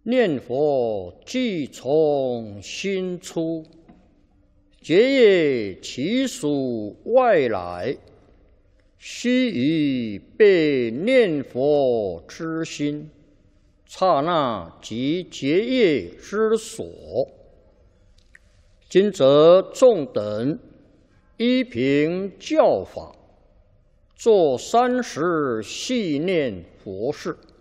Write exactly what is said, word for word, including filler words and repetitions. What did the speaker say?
念佛即从心出，结业其属外来，须臾被念佛之心，刹那即结业之所。今则众等依凭教法，作三时系念佛事。